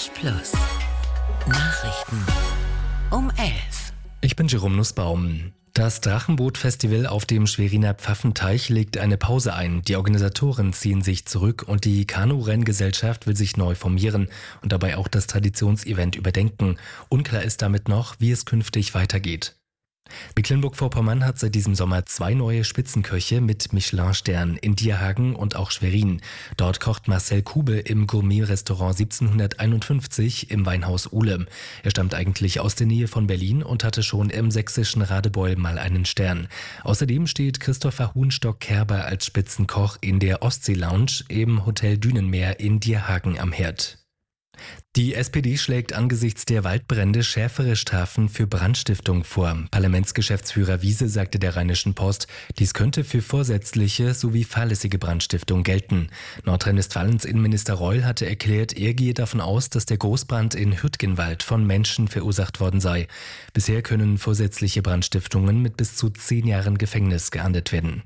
Lounge Plus. Nachrichten um 11. Ich bin Jerome Nussbaum. Das Drachenboot-Festival auf dem Schweriner Pfaffenteich legt eine Pause ein. Die Organisatoren ziehen sich zurück und die Kanu-Renngesellschaft will sich neu formieren und dabei auch das Traditionsevent überdenken. Unklar ist damit noch, wie es künftig weitergeht. Mecklenburg-Vorpommern hat seit diesem Sommer 2 neue Spitzenköche mit Michelin-Stern in Dierhagen und auch Schwerin. Dort kocht Marcel Kube im Gourmet-Restaurant 1751 im Weinhaus Uhle. Er stammt eigentlich aus der Nähe von Berlin und hatte schon im sächsischen Radebeul mal einen Stern. Außerdem steht Christopher Huhnstock-Kerber als Spitzenkoch in der Ostsee-Lounge im Hotel Dünenmeer in Dierhagen am Herd. Die SPD schlägt angesichts der Waldbrände schärfere Strafen für Brandstiftung vor. Parlamentsgeschäftsführer Wiese sagte der Rheinischen Post, dies könnte für vorsätzliche sowie fahrlässige Brandstiftung gelten. Nordrhein-Westfalens Innenminister Reul hatte erklärt, er gehe davon aus, dass der Großbrand in Hürtgenwald von Menschen verursacht worden sei. Bisher können vorsätzliche Brandstiftungen mit bis zu 10 Jahren Gefängnis geahndet werden.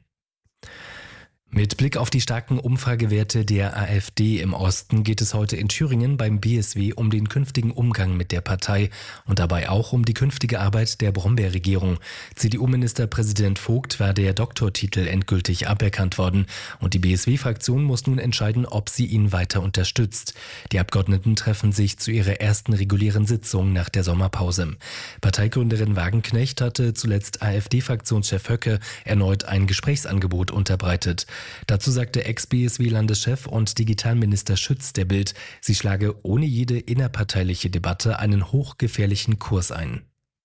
Mit Blick auf die starken Umfragewerte der AfD im Osten geht es heute in Thüringen beim BSW um den künftigen Umgang mit der Partei und dabei auch um die künftige Arbeit der Brombeer-Regierung. CDU-Ministerpräsident Vogt war der Doktortitel endgültig aberkannt worden und die BSW-Fraktion muss nun entscheiden, ob sie ihn weiter unterstützt. Die Abgeordneten treffen sich zu ihrer ersten regulären Sitzung nach der Sommerpause. Parteigründerin Wagenknecht hatte zuletzt AfD-Fraktionschef Höcke erneut ein Gesprächsangebot unterbreitet. Dazu sagte Ex-BSW-Landeschef und Digitalminister Schütz der Bild, sie schlage ohne jede innerparteiliche Debatte einen hochgefährlichen Kurs ein.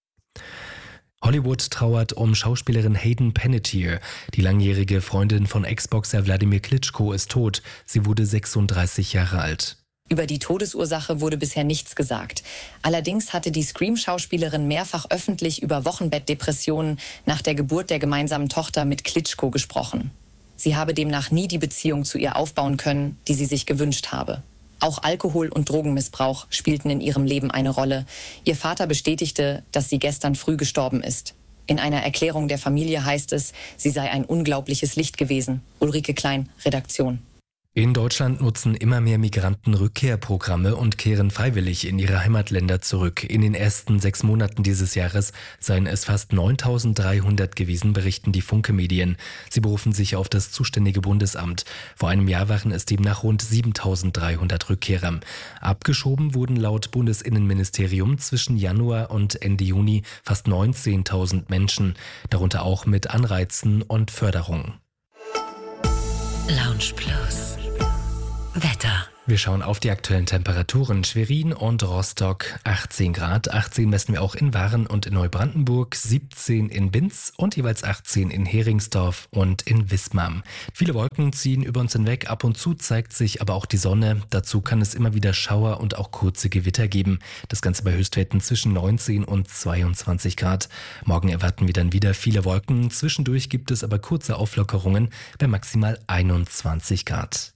Hollywood trauert um Schauspielerin Hayden Panettiere. Die langjährige Freundin von Ex-Boxer Wladimir Klitschko ist tot. Sie wurde 36 Jahre alt. Über die Todesursache wurde bisher nichts gesagt. Allerdings hatte die Scream-Schauspielerin mehrfach öffentlich über Wochenbettdepressionen nach der Geburt der gemeinsamen Tochter mit Klitschko gesprochen. Sie habe demnach nie die Beziehung zu ihr aufbauen können, die sie sich gewünscht habe. Auch Alkohol- und Drogenmissbrauch spielten in ihrem Leben eine Rolle. Ihr Vater bestätigte, dass sie gestern früh gestorben ist. In einer Erklärung der Familie heißt es, sie sei ein unglaubliches Licht gewesen. Ulrike Klein, Redaktion. In Deutschland nutzen immer mehr Migranten Rückkehrprogramme und kehren freiwillig in ihre Heimatländer zurück. In den ersten 6 Monaten dieses Jahres seien es fast 9.300 gewesen, berichten die Funke-Medien. Sie berufen sich auf das zuständige Bundesamt. Vor einem Jahr waren es demnach rund 7.300 Rückkehrer. Abgeschoben wurden laut Bundesinnenministerium zwischen Januar und Ende Juni fast 19.000 Menschen, darunter auch mit Anreizen und Förderung. Lounge Plus. Wetter. Wir schauen auf die aktuellen Temperaturen. Schwerin und Rostock 18 Grad. 18 messen wir auch in Waren und in Neubrandenburg, 17 in Binz und jeweils 18 in Heringsdorf und in Wismar. Viele Wolken ziehen über uns hinweg. Ab und zu zeigt sich aber auch die Sonne. Dazu kann es immer wieder Schauer und auch kurze Gewitter geben. Das Ganze bei Höchstwerten zwischen 19 und 22 Grad. Morgen erwarten wir dann wieder viele Wolken. Zwischendurch gibt es aber kurze Auflockerungen bei maximal 21 Grad.